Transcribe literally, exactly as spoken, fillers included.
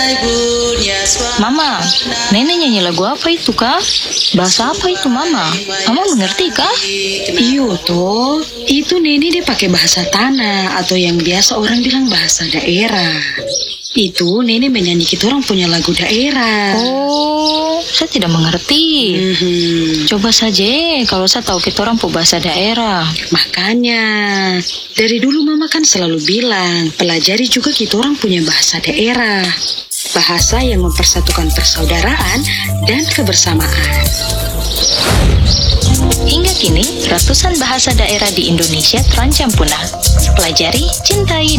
Mama, nenek nyanyi lagu apa itu kah? Bahasa apa itu Mama? Mama mengerti kah? Iyo toh, itu nenek dia pakai bahasa tanah atau yang biasa orang bilang bahasa daerah. Itu nenek menyanyi kita orang punya lagu daerah. Oh, saya tidak mengerti. Mhm. Coba saja kalau saya tahu kita orang pun bahasa daerah. Makanya, dari dulu Mama kan selalu bilang, pelajari juga kita orang punya bahasa daerah. Bahasa yang mempersatukan persaudaraan dan kebersamaan. Hingga kini, ratusan bahasa daerah di Indonesia terancam punah. Pelajari, cintai,